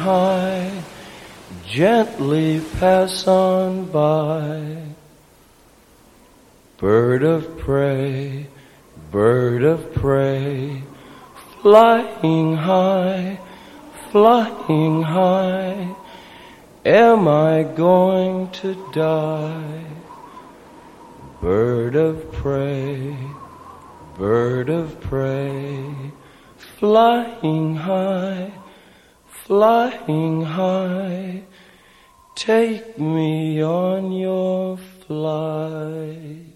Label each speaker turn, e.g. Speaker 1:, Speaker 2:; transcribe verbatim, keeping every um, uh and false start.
Speaker 1: high, gently pass on by. Bird of prey, bird of prey, flying high, flying high, am I going to die? Bird of prey, bird of prey, flying high, flying high, take me on your flight.